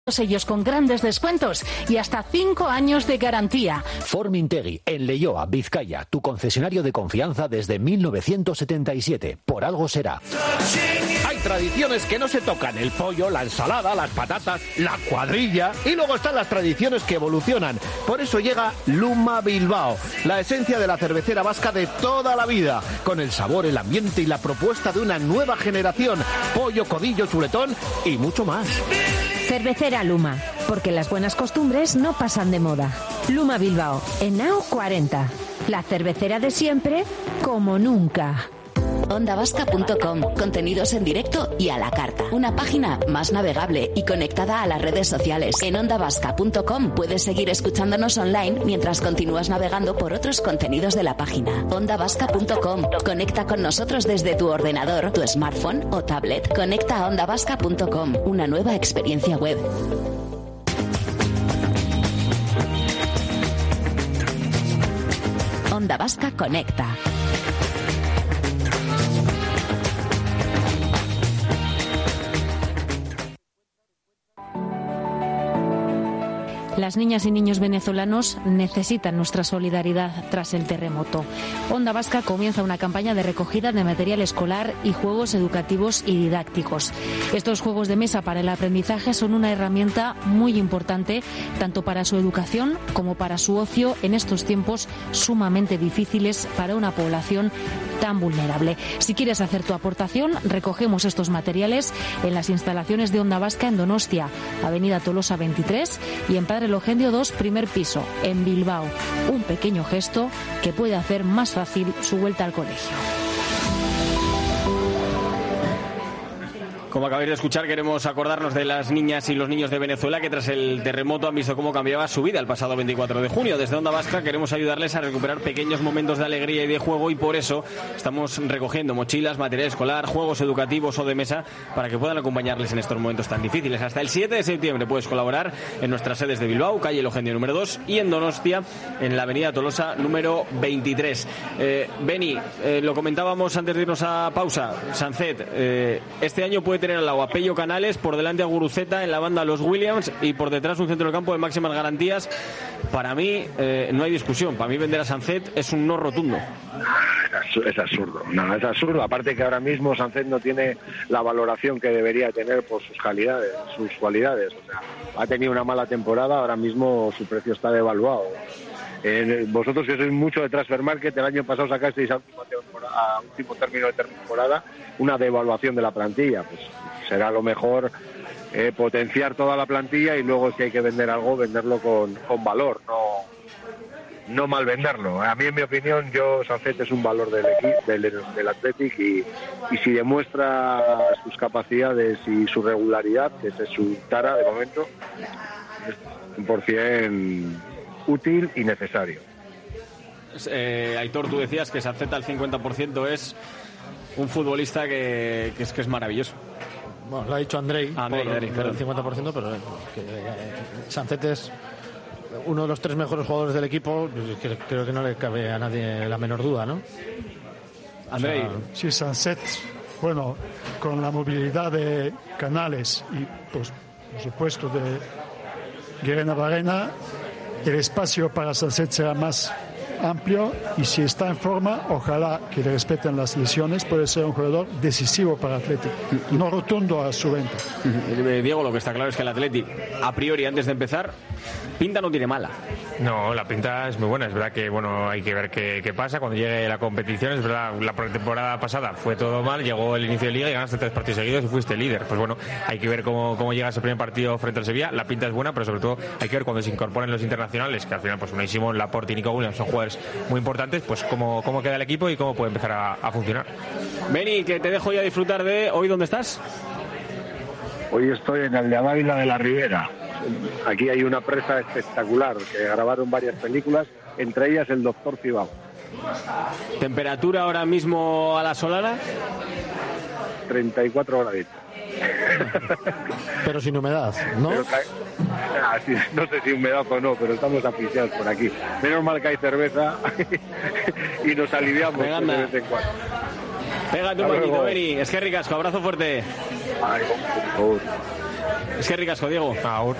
Sellos con grandes descuentos y hasta 5 años de garantía. Formintegui, en Leioa, Vizcaya, tu concesionario de confianza desde 1977. Por algo será. Hay tradiciones que no se tocan: el pollo, la ensalada, las patatas, la cuadrilla. Y luego están las tradiciones que evolucionan. Por eso llega Luma Bilbao, la esencia de la cervecera vasca de toda la vida, con el sabor, el ambiente y la propuesta de una nueva generación. Pollo, codillo, chuletón y mucho más. Cervecera Luma, porque las buenas costumbres no pasan de moda. Luma Bilbao, en Nao 40. La cervecera de siempre, como nunca. ondavasca.com, contenidos en directo y a la carta. Una página más navegable y conectada a las redes sociales. En ondavasca.com puedes seguir escuchándonos online mientras continúas navegando por otros contenidos de la página. ondavasca.com, conecta con nosotros desde tu ordenador, tu smartphone o tablet. Conecta a ondavasca.com, una nueva experiencia web. Onda Vasca conecta. Las niñas y niños venezolanos necesitan nuestra solidaridad tras el terremoto. Onda Vasca comienza una campaña de recogida de material escolar y juegos educativos y didácticos. Estos juegos de mesa para el aprendizaje son una herramienta muy importante tanto para su educación como para su ocio en estos tiempos sumamente difíciles para una población tan vulnerable. Si quieres hacer tu aportación, recogemos estos materiales en las instalaciones de Onda Vasca en Donostia, Avenida Tolosa 23 y en Padre Logendio 2, primer piso, en Bilbao. Un pequeño gesto que puede hacer más fácil su vuelta al colegio. Como acabáis de escuchar, queremos acordarnos de las niñas y los niños de Venezuela que tras el terremoto han visto cómo cambiaba su vida el pasado 24 de junio. Desde Onda Vasca queremos ayudarles a recuperar pequeños momentos de alegría y de juego y por eso estamos recogiendo mochilas, material escolar, juegos educativos o de mesa para que puedan acompañarles en estos momentos tan difíciles. Hasta el 7 de septiembre puedes colaborar en nuestras sedes de Bilbao, calle Logendio número 2 y en Donostia, en la avenida Tolosa número 23. Beni, lo comentábamos antes de irnos a pausa. Sancet, este año puede tener al lado a Pello Canales, por delante a Guruceta, en la banda los Williams y por detrás un centro del campo de máximas garantías. Para mí no hay discusión, para mí vender a Sancet es un no rotundo. Es absurdo, no, es absurdo. Aparte que ahora mismo Sancet no tiene la valoración que debería tener por sus cualidades. O sea, ha tenido una mala temporada, ahora mismo su precio está devaluado. Vosotros que sois mucho de Transfer Market, el año pasado sacasteis a último término de temporada una devaluación de la plantilla. Pues será lo mejor potenciar toda la plantilla y luego si hay que vender algo, venderlo con valor, no mal venderlo. A mí, en mi opinión, Sancet es un valor del Athletic y si demuestra sus capacidades y su regularidad, que es su tara de momento, es 100% útil y necesario. Aitor, tú decías que Sancet al 50% es un futbolista que es maravilloso. Bueno, lo ha dicho Andrei, el 50%, pero Sancet es uno de los 3 mejores jugadores del equipo. Creo que no le cabe a nadie la menor duda, ¿no? Andrei. Sí, Sancet, bueno, con la movilidad de Canales y, pues, por supuesto, de Guerena Barrena, el espacio para Sancet será más amplio y si está en forma, ojalá que le respeten las lesiones, puede ser un jugador decisivo para el Athletic, no rotundo a su venta. Diego, lo que está claro es que el Athletic, a priori, antes de empezar, pinta no tiene mala. No, la pinta es muy buena. Es verdad que hay que ver qué pasa cuando llegue la competición. Es verdad, la temporada pasada fue todo mal, llegó el inicio de liga y ganaste 3 partidos seguidos y fuiste líder. Pues bueno, hay que ver cómo llega ese primer partido frente al Sevilla. La pinta es buena, pero sobre todo hay que ver cuando se incorporen los internacionales, que al final pues Unai Simón, Laporte y Nico Williams son jugadores muy importantes, pues cómo queda el equipo y cómo puede empezar a funcionar. Beni, que te dejo ya disfrutar de hoy. ¿Dónde estás? Hoy estoy en el de Ávila de la Ribera. Aquí hay una presa espectacular que grabaron varias películas, entre ellas El Doctor Cibao. ¿Temperatura ahora mismo a la Solana? 34 graditos. Pero sin humedad, ¿no? Sí, no sé si humedad o no, pero estamos aficionados por aquí. Menos mal que hay cerveza y nos aliviamos de vez en cuando. Pégate un poquito, Beni. Es que ricasco, abrazo fuerte. Ay, por favor. Es que ricasco, Diego. Agur.